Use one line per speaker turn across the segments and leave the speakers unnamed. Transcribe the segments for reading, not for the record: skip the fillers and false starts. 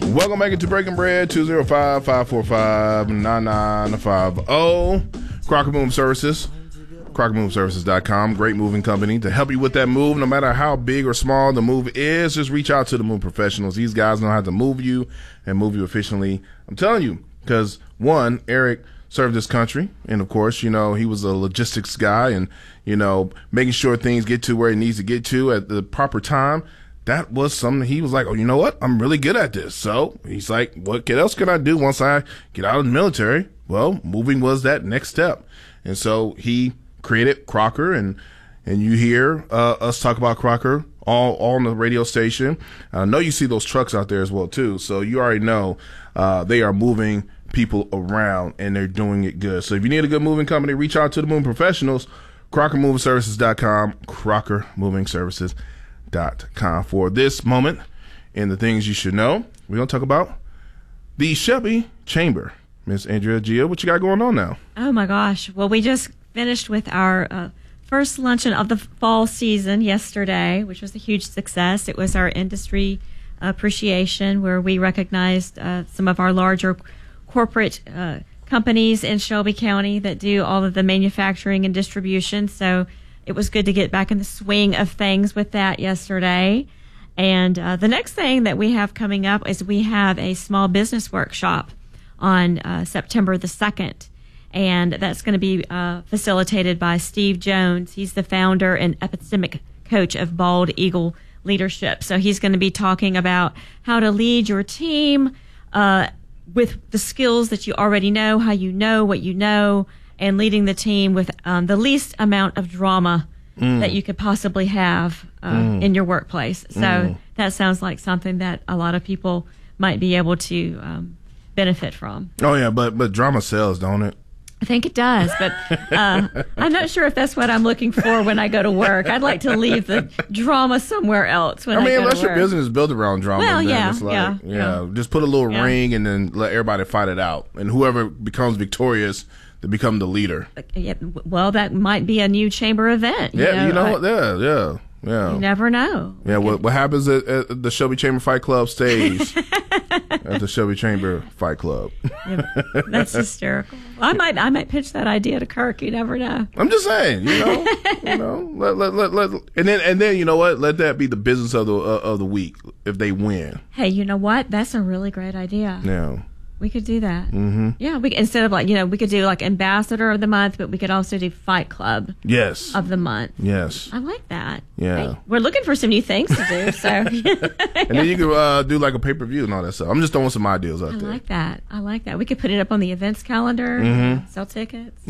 Welcome back to Breaking Bread, 205-545-9950. Crocker Moving Services, crockermoveservices.com. Great moving company to help you with that move. No matter how big or small the move is, just reach out to the move professionals. These guys know how to move you and move you efficiently. I'm telling you, because one, Eric served this country, and of course, you know, he was a logistics guy and, you know, making sure things get to where it needs to get to at the proper time. That was something he was like, oh, you know what? I'm really good at this. So he's like, what else can I do once I get out of the military? Well, moving was that next step. And so he created Crocker, and you hear us talk about Crocker all on the radio station. I know you see those trucks out there as well, too. So you already know they are moving people around, and they're doing it good. So if you need a good moving company, reach out to the moving professionals, crockermovingservices.com, crockermovingservices.com. For this moment and the things you should know, we're going to talk about the Shelby Chamber. Miss Andrea Gia, what you got going on now?
Oh, my gosh. Well, we just finished with our first luncheon of the fall season yesterday, which was a huge success. It was our industry appreciation, where we recognized some of our larger corporate companies in Shelby County that do all of the manufacturing and distribution. So it was good to get back in the swing of things with that yesterday. And the next thing that we have coming up is we have a small business workshop on September the 2nd. And that's going to be facilitated by Steve Jones. He's the founder and epistemic coach of Bald Eagle Leadership. So he's going to be talking about how to lead your team with the skills that you already know, how you know what you know, and leading the team with the least amount of drama that you could possibly have in your workplace. So that sounds like something that a lot of people might be able to benefit from.
Oh, yeah, but drama sells, don't it?
I think it does, but I'm not sure if that's what I'm looking for when I go to work. I'd like to leave the drama somewhere else when I go to work.
Unless your business is built around drama,
well,
then it's like, just put a little ring and then let everybody fight it out. And whoever becomes victorious, they become the leader.
Yeah, well, that might be a new chamber event.
You know,
you never know.
Yeah, what happens at the Shelby Chamber Fight Club stays at the Shelby Chamber Fight Club.
Yeah, that's hysterical. I might pitch that idea to Kirk. You never know.
I'm just saying, let and then you know what? Let that be the business of the week if they win.
Hey, you know what? That's a really great idea.
Yeah.
We could do that. Mm-hmm. Yeah, instead of we could do like Ambassador of the Month, but we could also do Fight Club.
Yes.
Of the month.
Yes.
I like that.
Yeah.
Hey, we're looking for some new things to do. So.
And then you could do like a pay-per-view and all that stuff. I'm just throwing some ideas out there.
I like that. We could put it up on the events calendar. Sell tickets.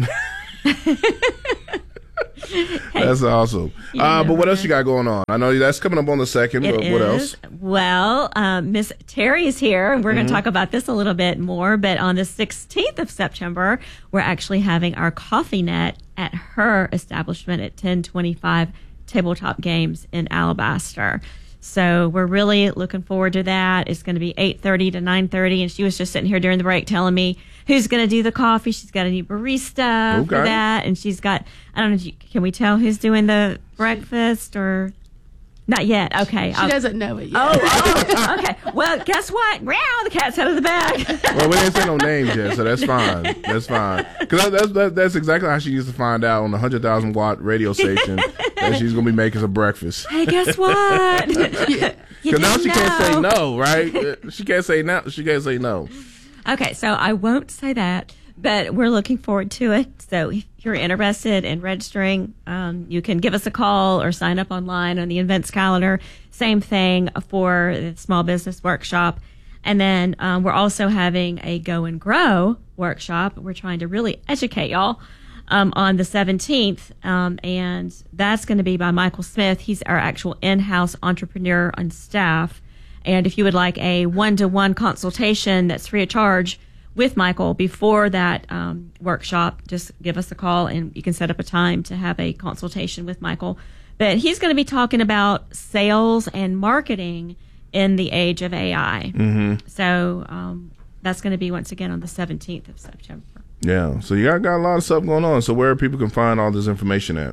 Hey, that's awesome. But what else you got going on? I know that's coming up on the 2nd, but what else?
Well, Miss Terry is here, and we're going to talk about this a little bit more. But on the 16th of September, we're actually having our coffee net at her establishment at 1025 Tabletop Games in Alabaster. So we're really looking forward to that. It's going to be 8:30 to 9:30, and she was just sitting here during the break telling me who's going to do the coffee. She's got a new barista for that, and she's got, I don't know, can we tell who's doing the breakfast or not yet? Okay.
She doesn't know it yet.
Oh, okay. Well, guess what? Meow, the cat's out of the bag.
Well, we didn't say no names yet, so that's fine. That's fine. Because that's exactly how she used to find out on the 100,000 watt radio station that she's going to be making some breakfast.
Hey, guess what?
Because now she can't say no, right? She can't say no. She can't say no.
Okay, so I won't say that, but we're looking forward to it. So if you're interested in registering, you can give us a call or sign up online on the events calendar. Same thing for the small business workshop. And then we're also having a Go and Grow workshop. We're trying to really educate y'all on the 17th, and that's going to be by Michael Smith. He's our actual in-house entrepreneur on staff. And if you would like a one-to-one consultation that's free of charge with Michael before that workshop, just give us a call and you can set up a time to have a consultation with Michael. But he's going to be talking about sales and marketing in the age of AI. Mm-hmm. So that's going to be once again on the 17th of September.
Yeah. So you got a lot of stuff going on. So where people can find all this information at?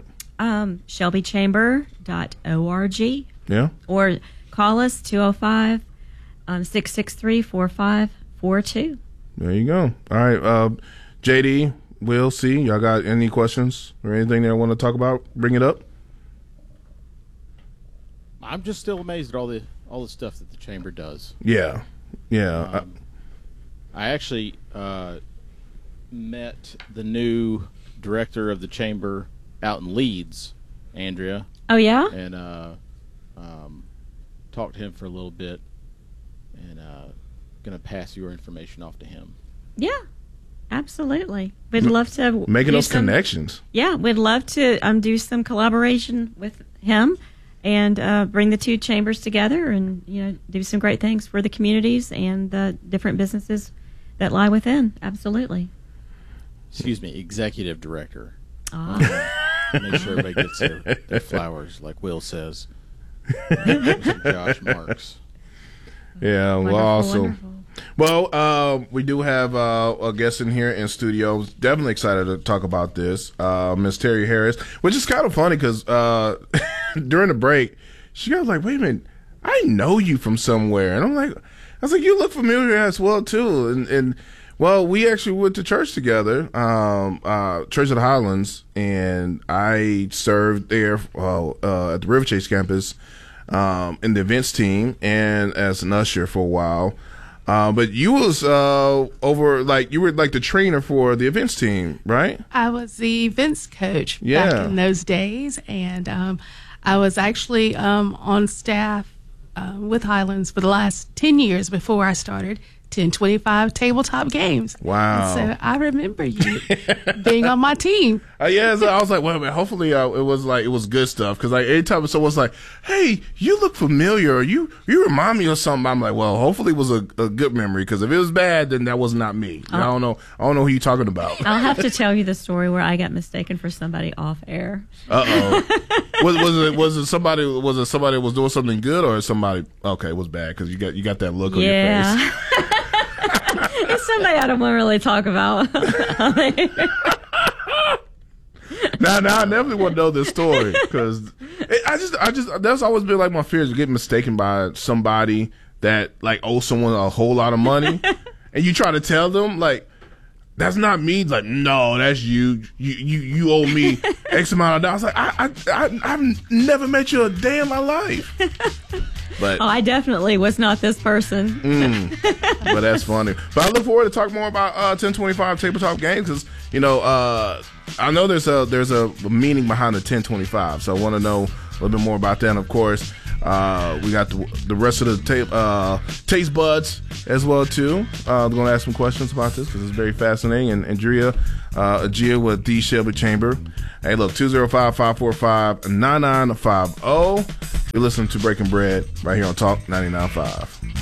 ShelbyChamber.org.
Yeah.
Or call us 205 663-4542.
There you go. All right, JD, Will, C, y'all got any questions or anything that I want to talk about? Bring it up.
I'm just still amazed at all the stuff that the chamber does.
Yeah.
I actually met the new director of the chamber out in Leeds, Andrea.
Oh, yeah?
And talked to him for a little bit, and going to pass your information off to him.
Yeah, absolutely. We'd love to
making those connections.
Yeah, we'd love to do some collaboration with him and bring the two chambers together and do some great things for the communities and the different businesses that lie within. Absolutely.
Excuse me, executive director. Make sure everybody gets their flowers, like Will says. Josh Marks.
Yeah,
Wonderful,
well, awesome.
wonderful.
Well, we do have a guest in here in studio. Definitely excited to talk about this, Miss Terry Harris, which is kind of funny because during the break, she goes like, "Wait a minute, I know you from somewhere," and I was like, "You look familiar as well too." And well, we actually went to church together, Church of the Highlands, and I served there at the River Chase campus in the events team and as an usher for a while. But you was you were like the trainer for the events team, right?
I was the events coach back in those days, and I was actually on staff with Highlands for the last 10 years before I started 1025 tabletop games.
Wow.
And so I remember you being on my team.
Yeah, so I was like, well, man, hopefully it was good stuff. Because like anytime someone's like, hey, you look familiar, or you remind me of something, I'm like, well, hopefully it was a good memory. Because if it was bad, then that was not me. I don't know who you're talking about.
I'll have to tell you the story where I got mistaken for somebody off air.
Was it somebody that was doing something good, or somebody? Okay, it was bad because you got that look on your face.
It's somebody I don't want to really talk about.
Now I definitely want to know this story because I just that's always been like my fears of getting mistaken by somebody that like owes someone a whole lot of money, and you try to tell them like that's not me. Like, no, that's you. You owe me X amount of dollars. Like I've never met you a day in my life. But
I definitely was not this person.
But that's funny. But I look forward to talk more about 1025 tabletop games because I know there's a meaning behind the 1025, so I want to know a little bit more about that. And of course, we got the rest of the taste buds as well too. I'm going to ask some questions about this because it's very fascinating. And Andrea Agia with the Shelby Chamber. Hey, look, 205-545-9950. You're listening to Breaking Bread right here on Talk 99.5.